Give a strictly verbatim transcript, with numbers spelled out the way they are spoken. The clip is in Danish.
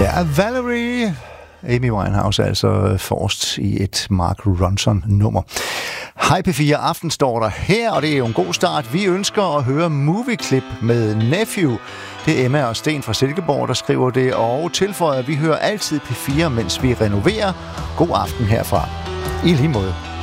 Der er Valerie. Amy Winehouse altså forrest i et Mark Ronson-nummer. Hej P fire Aften står der her, og det er jo en god start. Vi ønsker at høre Movie-klip med Nephew. Det er Emma og Sten fra Silkeborg, der skriver det, og tilføjer, at vi hører altid P fire, mens vi renoverer. God aften herfra. I lige måde.